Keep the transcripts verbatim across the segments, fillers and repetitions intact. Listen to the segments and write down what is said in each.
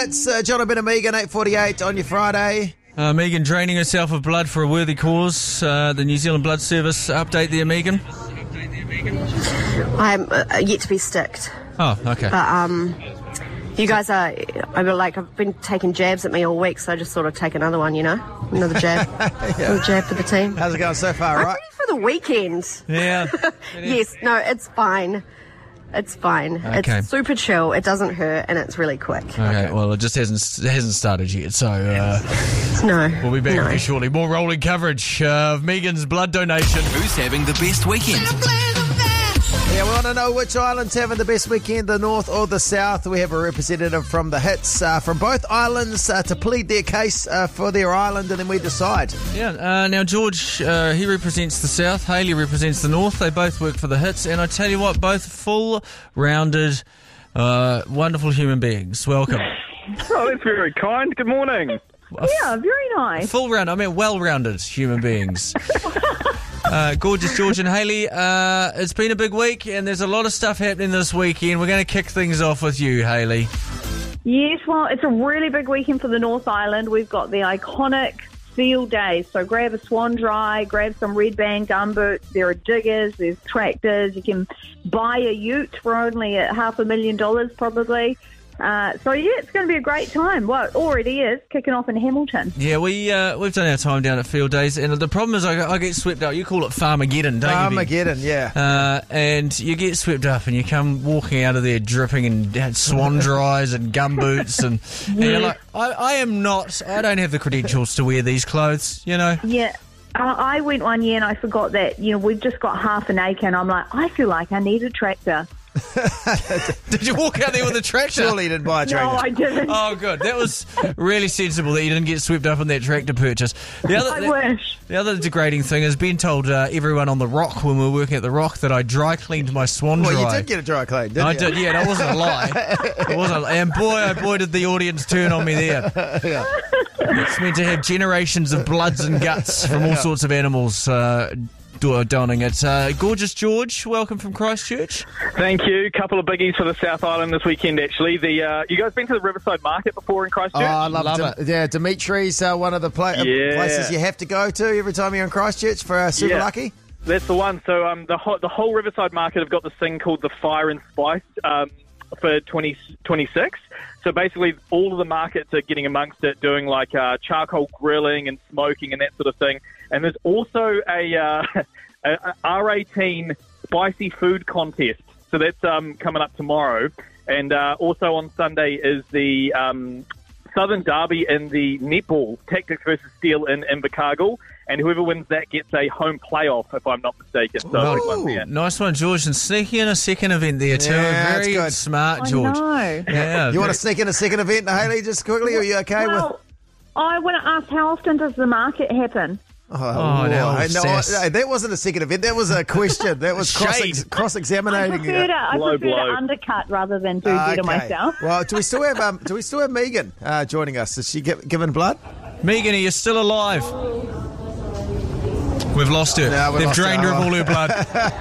It's uh, Jonathan and Megan, eight forty-eight on your Friday. Uh, Megan draining herself of blood for a worthy cause. Uh, the New Zealand Blood Service update there, Megan. I'm uh, yet to be sticked. Oh, okay. But um, you guys are. I'm like I've been taking jabs at me all week, so I just sort of take another one. You know, another jab, Yeah. another jab for the team. How's it going so far, I'm right? ready for the weekend. Yeah. Yes, no, it's fine. It's fine. Okay. It's super chill. It doesn't hurt, and it's really quick. Okay, well, it just hasn't it hasn't started yet, so uh, No, we'll be back no. with you shortly. More rolling coverage of Megan's blood donation. Who's having the best weekend? Yeah, we want to know which island's having the best weekend, the north or the south. We have a representative from the Hits uh, from both islands uh, to plead their case uh, for their island, and then we decide. Yeah, uh, now George, uh, he represents the south, Hayley represents the north. They both work for the Hits, and I tell you what, both full-rounded, uh, wonderful human beings. Welcome. Oh, that's very kind. Good morning. Yeah, very nice. Full-round, I mean well-rounded human beings. Uh, gorgeous George and Hayley, uh, it's been a big week and there's a lot of stuff happening this weekend. We're going to kick things off with you, Hayley. Yes, well, it's a really big weekend for the North Island. We've got the iconic Field Days. So grab a Swan Dry, grab some Red Band gumboots. There are diggers, there's tractors. You can buy a ute for only a half a million dollars probably. Uh, so, yeah, it's going to be a great time. Well, it already is, kicking off in Hamilton. Yeah, we, uh, we've done our time down at Field Days, and the problem is I, I get swept up. You call it Farmageddon, don't you? Armageddon, yeah. Uh, and you get swept up and you come walking out of there dripping in Swan Dries and gumboots, and, and you're like, I, I am not, I don't have the credentials to wear these clothes, you know? Yeah. Uh, I went one year and I forgot that, you know, we've just got half an acre, and I'm like, I feel like I need a tractor. Did you walk out there with a tractor? Surely you didn't buy a tractor. No, I didn't. Oh, good. That was really sensible that you didn't get swept up in that tractor purchase. The other, I the, wish. the other degrading thing is Ben told uh, everyone on the Rock when we were working at the Rock that I dry cleaned my Swan Dry. Well, you did get a dry clean, didn't I you? did, yeah. That wasn't a lie. It wasn't. And boy, oh boy, did the audience turn on me there. Yeah. It's meant to have generations of bloods and guts from all sorts of animals uh, do- donning it. Uh, gorgeous George, welcome from Christchurch. Thank you. Couple of biggies for the South Island this weekend, actually. The uh, you guys been to the Riverside Market before in Christchurch? Oh, I love, Love Dim- it. Yeah, Dimitri's uh, one of the pla- uh, Yeah. places you have to go to every time you're in Christchurch for uh, Super Yeah. Lucky. That's the one. So um, the, ho- the whole Riverside Market have got this thing called the Fire and Spice um, for twenty twenty-six. So basically all of the markets are getting amongst it, doing like uh, charcoal grilling and smoking and that sort of thing. And there's also a, uh, a, a R eighteen spicy food contest. So that's um, coming up tomorrow. And uh, also on Sunday is the um, Southern Derby in the netball, Tactics versus Steel in Invercargill. And whoever wins that gets a home playoff, if I'm not mistaken. So Ooh. big one there. Nice one, George. And sneaking in a second event there, too. Yeah, that's Very good. smart, I George. know. Yeah, You want to sneak in a second event, Hayley, just quickly? Or are you okay with... Well, I want to ask, how often does the market happen? Oh, Oh, no, hey, no, sass. I- that wasn't a second event. That was a question. That was cross Shade. cross I examining. prefer to, I Blow, prefer to blow. undercut rather than do better myself. Well, do we still have um, do we still have Megan uh, joining us? Is she gi- given blood? Megan, are you still alive? We've lost her. No, we've They've lost her. drained her of Oh. all her blood.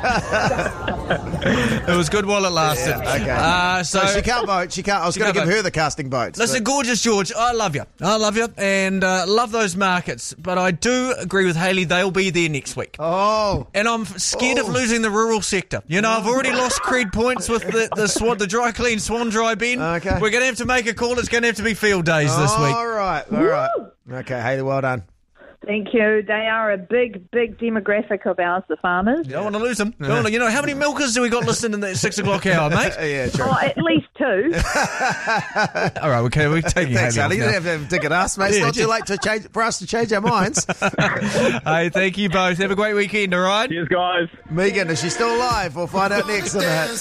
It was good while it lasted. Yeah, okay. Uh, so, So she can't vote. She can't. I was She going to can't give vote. her the casting votes. listen, but- gorgeous George, I love you. I love you and uh, love those markets. But I do agree with Hayley, they'll be there next week. Oh. And I'm f- scared of Oh. losing the rural sector. You know, I've already lost cred points with the the, swan, the dry clean Swan Dry bin. Okay. We're going to have to make a call. It's going to have to be Field Days this week. All right. All right. Okay, Hayley, well done. Thank you. They are a big, big demographic of ours, the farmers. Don't want to lose them. Don't wanna- you know, how many milkers do we got listening in that six o'clock hour, mate? Yeah, true. Oh, at least two. All right, okay, we're taking Thanks, Hayley Hayley. You off don't have to dig at us, mate. It's Yeah, not too just- late to change for us to change our minds. now. Hey, thank you both. Have a great weekend, all right? Cheers, guys. Megan, is she still alive? We'll find out next in a hit.